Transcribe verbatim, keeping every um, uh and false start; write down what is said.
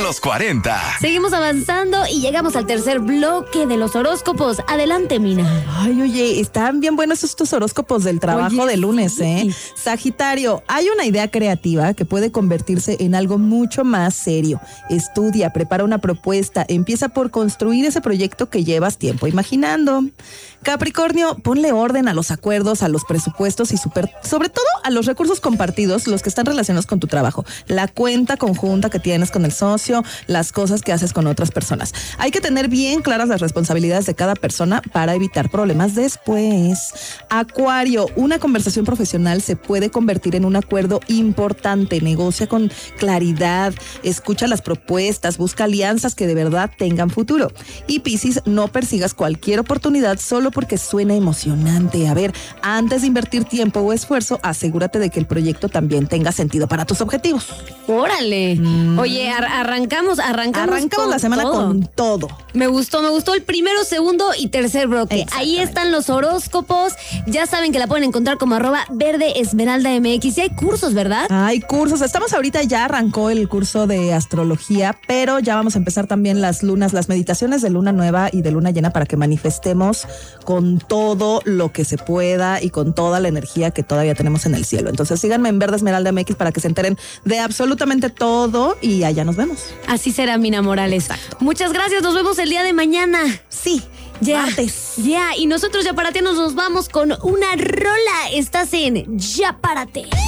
los cuarenta. Seguimos avanzando y llegamos al tercer bloque de los horóscopos. Adelante, Mina. Ay, oye, están bien buenos estos horóscopos del trabajo Oye, de lunes, sí. ¿eh? Sagitario, hay una idea creativa que puede convertirse en algo mucho más serio. Estudia, prepara una propuesta, empieza por construir ese proyecto que llevas tiempo imaginando. Capricornio, ponle orden a los acuerdos, a los presupuestos y super, sobre todo a los recursos compartidos, los que están relacionados con tu trabajo. La cuenta conjunta que tienes con el socio, las cosas que haces con otras personas. Hay que tener bien claras las responsabilidades de cada persona para evitar problemas después. Acuario, una conversación profesional se puede convertir en un acuerdo importante. Negocia con claridad, escucha las propuestas, busca alianzas que de verdad tengan futuro. Y Piscis, no persigas cualquier oportunidad solo porque suena emocionante. A ver, antes de invertir tiempo o esfuerzo, asegúrate de que el proyecto también tenga sentido para tus objetivos. Órale. Mm. Oye, ar- arrancamos, arrancamos. Arrancamos con la semana todo. con todo. Me gustó, me gustó el primero, segundo y tercer bloque. Ahí están los horóscopos. Ya saben que la pueden encontrar como arroba verde esmeralda mx. Y hay cursos, ¿verdad? Hay cursos. Estamos ahorita, ya arrancó el curso de astrología, pero ya vamos a empezar también las lunas, las meditaciones de luna nueva y de luna llena para que manifestemos con todo lo que se pueda y con toda la energía que todavía tenemos en el cielo. Entonces síganme en Verde Esmeralda M X para que se enteren de absolutamente todo y allá nos vemos. Así será, Mina Morales. Exacto. Muchas gracias, nos vemos el día de mañana. Sí, ya, martes. Ya, y nosotros ya para ti nos vamos con una rola. Estás en Ya Párate.